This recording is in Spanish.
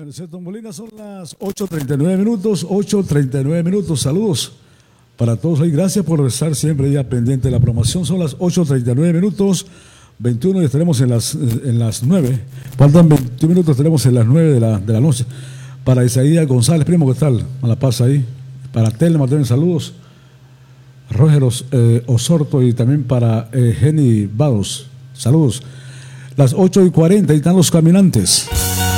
Don Molina, son las 8:39 minutos, 8:39 minutos. Saludos para todos ahí. Gracias por estar siempre ya pendiente de la promoción. Son las 8:39 minutos, 21 y estaremos en las 9. Faltan 21 minutos, estaremos en las 9 de la noche. Para Isaías González, primo, ¿qué tal? A la paz ahí. Para Telma, también saludos. Roger Osorto y también para Jenny Vados. Saludos. Las 8:40 y están los caminantes.